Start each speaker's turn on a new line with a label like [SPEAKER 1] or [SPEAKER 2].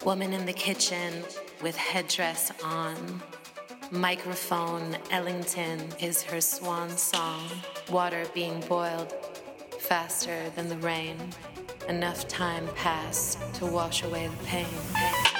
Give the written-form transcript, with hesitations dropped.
[SPEAKER 1] Woman in the kitchen with headdress on. Microphone Ellington is her swan song. Water being boiled faster than the rain. Enough time passed to wash away the pain.